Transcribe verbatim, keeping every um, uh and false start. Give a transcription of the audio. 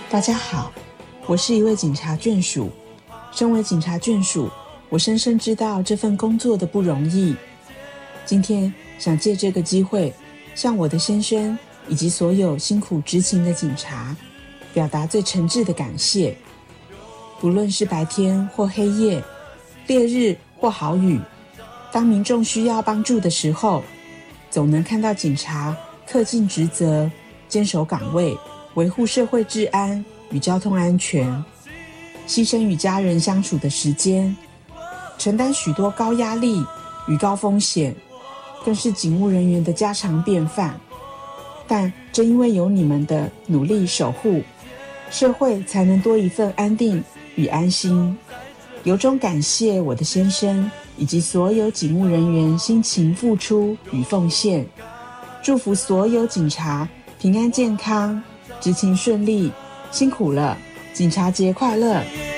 大家好，我是一位警察眷属。身为警察眷属，我深深知道这份工作的不容易。今天想借这个机会，向我的先生以及所有辛苦执勤的警察，表达最诚挚的感谢。不论是白天或黑夜，烈日或好雨，当民众需要帮助的时候，总能看到警察恪尽职责，坚守岗位，维护社会治安与交通安全，牺牲与家人相处的时间，承担许多高压力与高风险，更是警务人员的家常便饭。但正因为有你们的努力守护，社会才能多一份安定与安心。由衷感谢我的先生以及所有警务人员辛勤付出与奉献，祝福所有警察平安健康，执勤顺利，辛苦了，警察节快乐！